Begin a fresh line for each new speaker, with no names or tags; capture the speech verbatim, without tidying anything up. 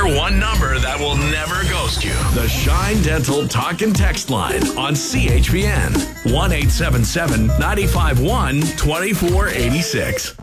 Hear one number that will never ghost you. The Shine Dental Talk and Text line on C H P N. one eight seven seven, nine five one, two four eight six.